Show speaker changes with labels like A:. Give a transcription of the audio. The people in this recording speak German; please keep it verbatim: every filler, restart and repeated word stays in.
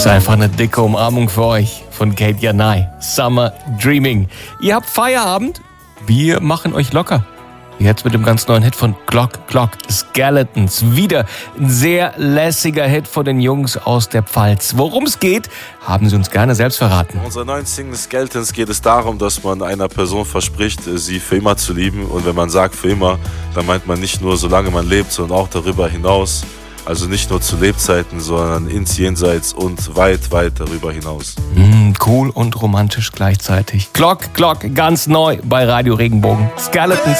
A: ist einfach eine dicke Umarmung für euch von Kate Janai. Summer Dreaming. Ihr habt Feierabend, wir machen euch locker. Jetzt mit dem ganz neuen Hit von Glock Glock, Skeletons. Wieder ein sehr lässiger Hit von den Jungs aus der Pfalz. Worum es geht, haben sie uns gerne selbst verraten.
B: In unserer neuen Single Skeletons geht es darum, dass man einer Person verspricht, sie für immer zu lieben. Und wenn man sagt für immer, dann meint man nicht nur, solange man lebt, sondern auch darüber hinaus. Also nicht nur zu Lebzeiten, sondern ins Jenseits und weit, weit darüber hinaus.
A: Mm, cool und romantisch gleichzeitig. Glock Glock, ganz neu bei Radio Regenbogen. Skeletons.